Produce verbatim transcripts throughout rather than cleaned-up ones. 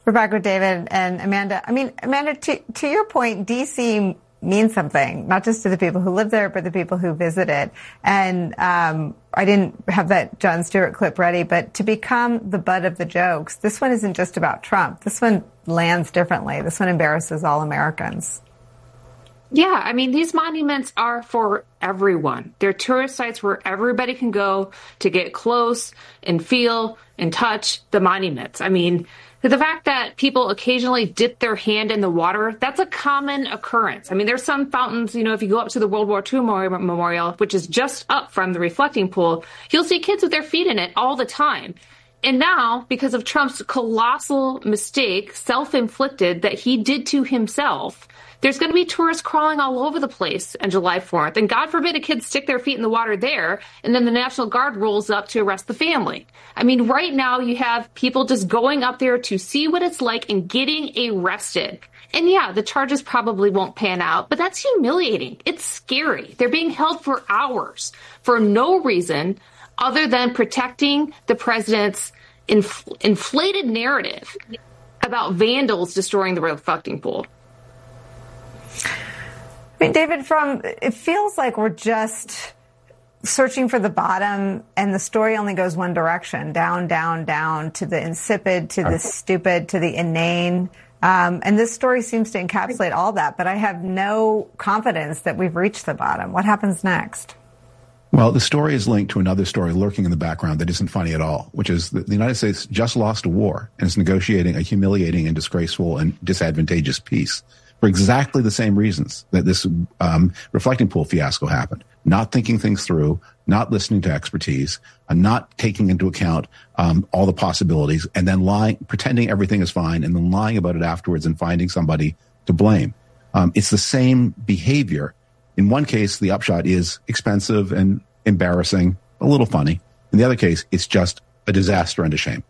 We're back with David and Amanda. I mean, Amanda, to, to your point, D C means something, not just to the people who live there, but the people who visit it. And um, I didn't have that Jon Stewart clip ready, but to become the butt of the jokes, this one isn't just about Trump. This one lands differently. This one embarrasses all Americans. Yeah, I mean, these monuments are for everyone. They're tourist sites where everybody can go to get close and feel and touch the monuments. I mean, the fact that people occasionally dip their hand in the water, that's a common occurrence. I mean, there's some fountains, you know, if you go up to the World War Two Memorial, which is just up from the reflecting pool, you'll see kids with their feet in it all the time. And now, because of Trump's colossal mistake, self-inflicted, that he did to himself, there's going to be tourists crawling all over the place on July fourth. And God forbid a kid stick their feet in the water there, and then the National Guard rolls up to arrest the family. I mean, right now you have people just going up there to see what it's like and getting arrested. And yeah, the charges probably won't pan out, but that's humiliating. It's scary. They're being held for hours for no reason other than protecting the president's inf- inflated narrative about vandals destroying the reflecting pool. I mean, David, from it feels like we're just searching for the bottom, and the story only goes one direction, down, down, down, to the insipid, to the stupid, to the inane. Um, and this story seems to encapsulate all that, but I have no confidence that we've reached the bottom. What happens next? Well, the story is linked to another story lurking in the background that isn't funny at all, which is that the United States just lost a war and is negotiating a humiliating and disgraceful and disadvantageous peace for exactly the same reasons that this um, reflecting pool fiasco happened. Not thinking things through, not listening to expertise, and not taking into account um, all the possibilities, and then lying, pretending everything is fine, and then lying about it afterwards and finding somebody to blame. Um, it's the same behavior. In one case, the upshot is expensive and embarrassing, a little funny. In the other case, it's just a disaster and a shame.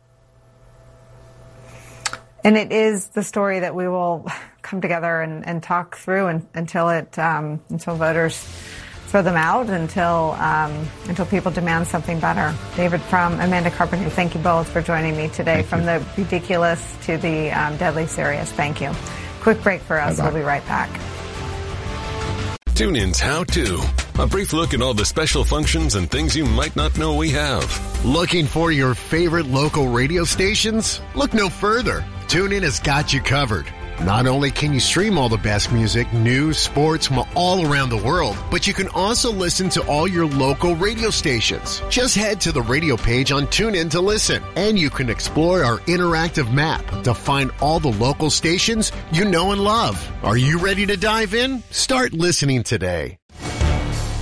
And it is the story that we will come together and, and talk through and, until it um, until voters throw them out, until um, until people demand something better. David Frum, Amanda Carpenter, thank you both for joining me today. Thank From you. The ridiculous to the um, deadly serious. Thank you. Quick break for us. Bye-bye. We'll be right back. TuneIn's How To. A brief look at all the special functions and things you might not know we have. Looking for your favorite local radio stations? Look no further. TuneIn has got you covered. Not only can you stream all the best music, news, sports from all around the world, but you can also listen to all your local radio stations. Just head to the radio page on TuneIn to listen, and you can explore our interactive map to find all the local stations you know and love. Are you ready to dive in? Start listening today.